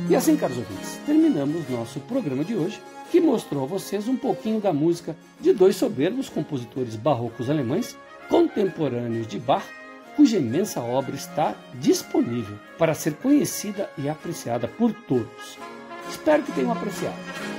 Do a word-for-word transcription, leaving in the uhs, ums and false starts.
E assim, caros ouvintes, terminamos nosso programa de hoje, que mostrou a vocês um pouquinho da música de dois soberbos compositores barrocos alemães, contemporâneos de Bach, cuja imensa obra está disponível para ser conhecida e apreciada por todos. Espero que tenham apreciado.